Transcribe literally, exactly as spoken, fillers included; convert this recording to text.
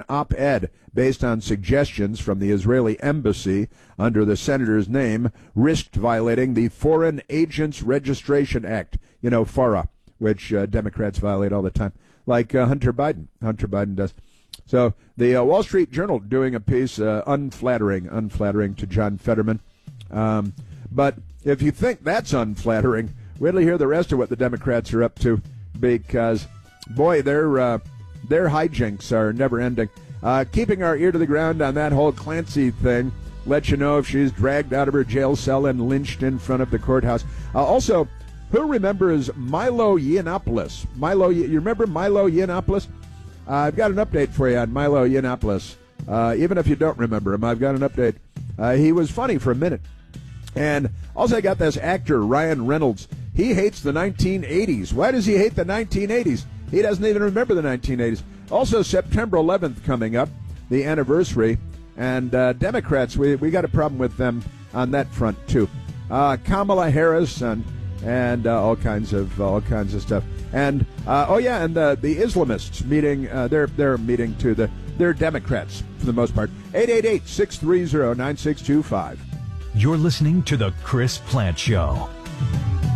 op-ed based on suggestions from the Israeli embassy under the senator's name risked violating the Foreign Agents Registration Act, you know, FARA, which uh, Democrats violate all the time, like uh, Hunter Biden. Hunter Biden does. So the uh, Wall Street Journal doing a piece, uh, unflattering, unflattering to John Fetterman. Um, but if you think that's unflattering, wait till you hear the rest of what the Democrats are up to, because, boy, their uh, their hijinks are never ending. Uh, keeping our ear to the ground on that whole Clancy thing, let you know if she's dragged out of her jail cell and lynched in front of the courthouse. Uh, also, who remembers Milo Yiannopoulos? Milo, you remember Milo Yiannopoulos? Uh, I've got an update for you on Milo Yiannopoulos. Uh, even if you don't remember him, I've got an update. Uh, he was funny for a minute. And also I got this actor, Ryan Reynolds. He hates the nineteen eighties. Why does he hate the nineteen eighties? He doesn't even remember the nineteen eighties. Also, September eleventh coming up, the anniversary. And uh, Democrats, we, we got a problem with them on that front, too. Uh, Kamala Harris and and uh, all kinds of all kinds of stuff. And, uh, oh, yeah, and uh, the Islamists meeting, uh, they're, they're meeting, too. The, they're Democrats, for the most part. eight eight eight, six three zero, nine six two five. You're listening to The Chris Plante Show.